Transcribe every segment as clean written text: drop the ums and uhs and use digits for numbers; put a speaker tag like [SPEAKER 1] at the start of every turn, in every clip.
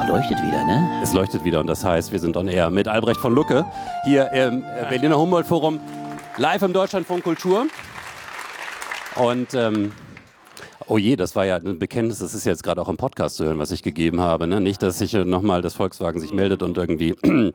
[SPEAKER 1] leuchtet wieder, ne?
[SPEAKER 2] Es leuchtet wieder und das heißt, wir sind on air mit Albrecht von Lucke hier im Berliner Humboldt-Forum, live im Deutschlandfunk Kultur. Und oh je, das war ja ein Bekenntnis, das ist jetzt gerade auch im Podcast zu hören, was ich gegeben habe. Ne? Nicht, dass sich nochmal das Volkswagen sich meldet und irgendwie...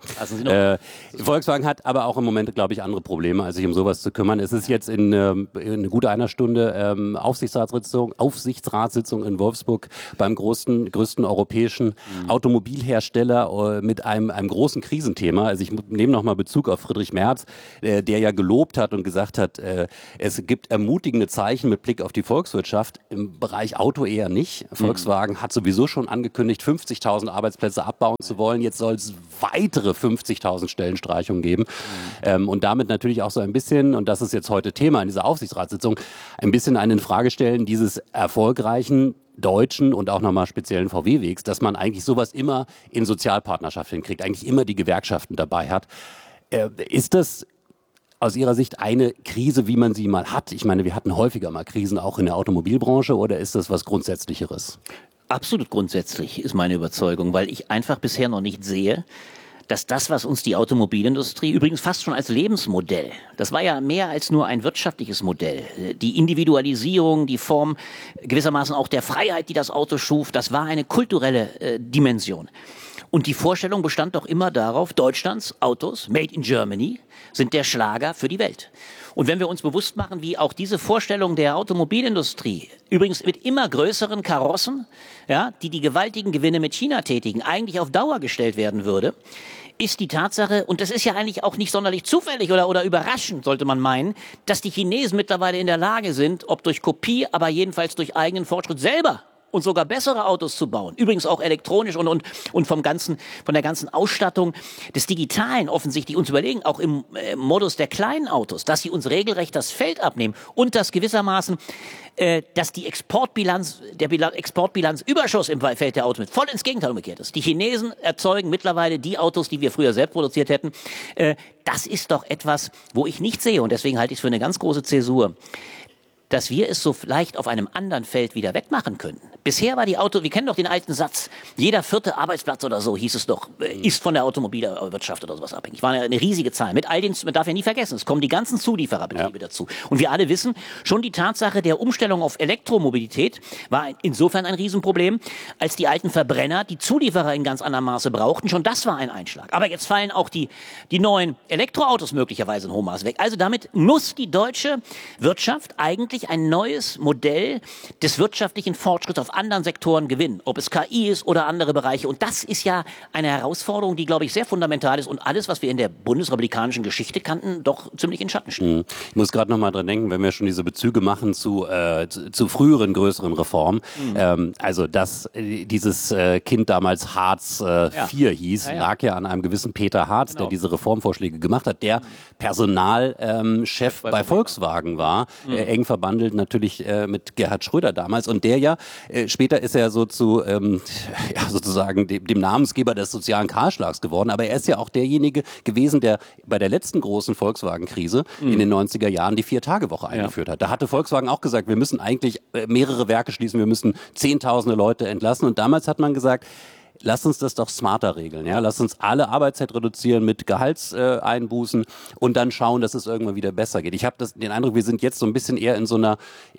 [SPEAKER 2] Volkswagen hat aber auch im Moment, glaube ich, andere Probleme, als sich um sowas zu kümmern. Es ist jetzt in gut einer Stunde Aufsichtsratssitzung in Wolfsburg beim größten europäischen Automobilhersteller mit einem großen Krisenthema. Also ich nehme nochmal Bezug auf Friedrich Merz, der ja gelobt hat und gesagt hat, es gibt ermutigende Zeichen mit Blick auf die Volkswirtschaft. Im Bereich Auto eher nicht. Volkswagen hat sowieso schon angekündigt, 50.000 Arbeitsplätze abbauen zu wollen. Jetzt soll es weitere 50.000 Stellenstreichungen geben. Und damit natürlich auch so ein bisschen, und das ist jetzt heute Thema in dieser Aufsichtsratssitzung, ein bisschen eine Frage stellen dieses erfolgreichen deutschen und auch nochmal speziellen VW-Wegs, dass man eigentlich sowas immer in Sozialpartnerschaft hinkriegt, eigentlich immer die Gewerkschaften dabei hat. Ist das aus Ihrer Sicht eine Krise, wie man sie mal hat? Ich meine, wir hatten häufiger mal Krisen auch in der Automobilbranche, oder ist das was Grundsätzlicheres?
[SPEAKER 1] Absolut grundsätzlich ist meine Überzeugung, weil ich einfach bisher noch nicht sehe, dass das, was uns die Automobilindustrie, übrigens fast schon als Lebensmodell, das war ja mehr als nur ein wirtschaftliches Modell, die Individualisierung, die Form gewissermaßen auch der Freiheit, die das Auto schuf, das war eine kulturelle Dimension. Und die Vorstellung bestand doch immer darauf, Deutschlands Autos, made in Germany, sind der Schlager für die Welt. Und wenn wir uns bewusst machen, wie auch diese Vorstellung der Automobilindustrie, übrigens mit immer größeren Karossen, ja, die gewaltigen Gewinne mit China tätigen, eigentlich auf Dauer gestellt werden würde, ist die Tatsache, und das ist ja eigentlich auch nicht sonderlich zufällig oder überraschend, sollte man meinen, dass die Chinesen mittlerweile in der Lage sind, ob durch Kopie, aber jedenfalls durch eigenen Fortschritt selber und sogar bessere Autos zu bauen. Übrigens auch elektronisch und von der ganzen Ausstattung des Digitalen offensichtlich uns überlegen, auch im Modus der kleinen Autos, dass sie uns regelrecht das Feld abnehmen und dass gewissermaßen, dass die Exportbilanzüberschuss im Feld der Autos voll ins Gegenteil umgekehrt ist. Die Chinesen erzeugen mittlerweile die Autos, die wir früher selbst produziert hätten. Das ist doch etwas, wo ich nicht sehe, und deswegen halte ich es für eine ganz große Zäsur, dass wir es so vielleicht auf einem anderen Feld wieder wettmachen können. Bisher war wir kennen doch den alten Satz, jeder 4. Arbeitsplatz oder so, hieß es doch, ist von der Automobilwirtschaft oder sowas abhängig. War eine riesige Zahl. Mit all den, man darf ja nie vergessen, es kommen die ganzen Zuliefererbetriebe dazu. Und wir alle wissen, schon die Tatsache der Umstellung auf Elektromobilität war insofern ein Riesenproblem, als die alten Verbrenner die Zulieferer in ganz anderem Maße brauchten. Schon das war ein Einschlag. Aber jetzt fallen auch die neuen Elektroautos möglicherweise in hohem Maße weg. Also damit muss die deutsche Wirtschaft eigentlich ein neues Modell des wirtschaftlichen Fortschritts auf anderen Sektoren gewinnen, ob es KI ist oder andere Bereiche. Und das ist ja eine Herausforderung, die, glaube ich, sehr fundamental ist und alles, was wir in der bundesrepublikanischen Geschichte kannten, doch ziemlich in Schatten steht.
[SPEAKER 2] Ich muss gerade noch mal dran denken, wenn wir schon diese Bezüge machen zu früheren, größeren Reformen. Also, dass dieses Kind damals Hartz IV hieß, lag ja an einem gewissen Peter Hartz, der diese Reformvorschläge gemacht hat, der Personalchef bei Volkswagen war, eng verbandelt natürlich mit Gerhard Schröder damals, und der ja später ist er so zu sozusagen dem Namensgeber des sozialen Kahlschlags geworden, aber er ist ja auch derjenige gewesen, der bei der letzten großen Volkswagen-Krise in den 90er Jahren die 4-Tage-Woche eingeführt hat. Da hatte Volkswagen auch gesagt, wir müssen eigentlich mehrere Werke schließen, wir müssen Zehntausende Leute entlassen, und damals hat man gesagt, lasst uns das doch smarter regeln. Ja? Lasst uns alle Arbeitszeit reduzieren mit Gehaltseinbußen und dann schauen, dass es irgendwann wieder besser geht. Ich habe den Eindruck, wir sind jetzt so ein bisschen eher in so einer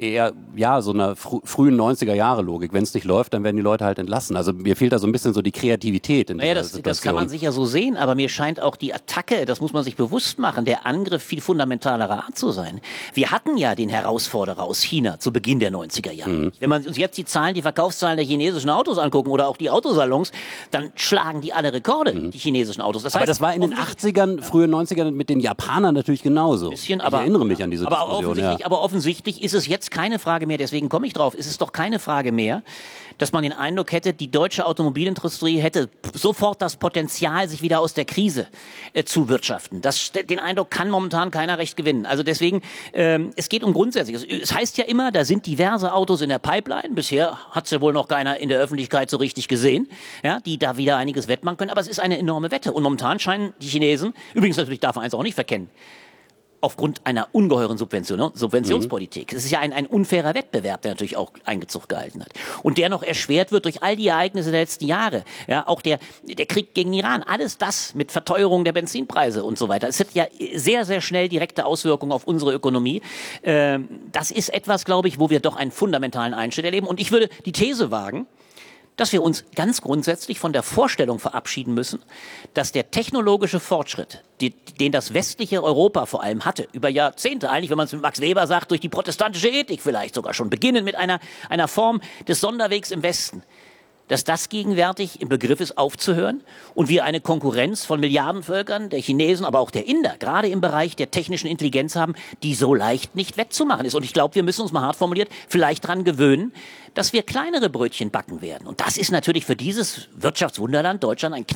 [SPEAKER 2] frühen 90er-Jahre-Logik. Wenn es nicht läuft, dann werden die Leute halt entlassen. Also mir fehlt da so ein bisschen so die Kreativität in dieser Situation.
[SPEAKER 1] Das kann man sicher so sehen, aber mir scheint auch die Attacke, das muss man sich bewusst machen, der Angriff viel fundamentalerer Art zu sein. Wir hatten ja den Herausforderer aus China zu Beginn der 90er Jahre. Wenn man uns jetzt die Verkaufszahlen der chinesischen Autos angucken oder auch die Autosalons, dann schlagen die alle Rekorde, die chinesischen Autos. Das heißt,
[SPEAKER 2] aber das war in den 80ern, frühen 90ern mit den Japanern natürlich genauso. Ich erinnere mich an diese Diskussion.
[SPEAKER 1] Aber offensichtlich ist es jetzt keine Frage mehr, deswegen komme ich drauf, ist es doch keine Frage mehr, dass man den Eindruck hätte, die deutsche Automobilindustrie hätte sofort das Potenzial, sich wieder aus der Krise zu wirtschaften. Den Eindruck kann momentan keiner recht gewinnen. Also deswegen, es geht um Grundsätzliches. Es heißt ja immer, da sind diverse Autos in der Pipeline. Bisher hat es ja wohl noch keiner in der Öffentlichkeit so richtig gesehen, ja, die da wieder einiges wettmachen können. Aber es ist eine enorme Wette. Und momentan scheinen die Chinesen, übrigens natürlich darf man eins auch nicht verkennen, aufgrund einer ungeheuren Subventionspolitik. Es ist ja ein unfairer Wettbewerb, der natürlich auch Einzug gehalten hat. Und der noch erschwert wird durch all die Ereignisse der letzten Jahre. Ja, auch der Krieg gegen Iran, alles das mit Verteuerung der Benzinpreise und so weiter. Es hat ja sehr, sehr schnell direkte Auswirkungen auf unsere Ökonomie. Das ist etwas, glaube ich, wo wir doch einen fundamentalen Einschnitt erleben. Und ich würde die These wagen, dass wir uns ganz grundsätzlich von der Vorstellung verabschieden müssen, dass der technologische Fortschritt, den das westliche Europa vor allem hatte, über Jahrzehnte eigentlich, wenn man es mit Max Weber sagt, durch die protestantische Ethik vielleicht sogar schon, beginnen mit einer Form des Sonderwegs im Westen, dass das gegenwärtig im Begriff ist aufzuhören und wir eine Konkurrenz von Milliardenvölkern, der Chinesen, aber auch der Inder, gerade im Bereich der technischen Intelligenz haben, die so leicht nicht wettzumachen ist. Und ich glaube, wir müssen uns mal hart formuliert vielleicht daran gewöhnen, dass wir kleinere Brötchen backen werden. Und das ist natürlich für dieses Wirtschaftswunderland Deutschland ein